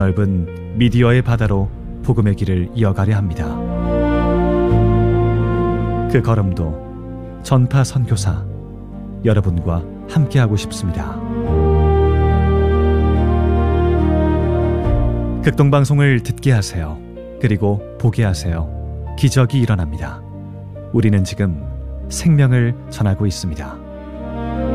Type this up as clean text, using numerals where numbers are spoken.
넓은 미디어의 바다로 복음의 길을 이어가려 합니다. 그 걸음도 전파 선교사 여러분과 함께하고 싶습니다. 극동방송을 듣게 하세요. 그리고 보게 하세요. 기적이 일어납니다. 우리는 지금 생명을 전하고 있습니다.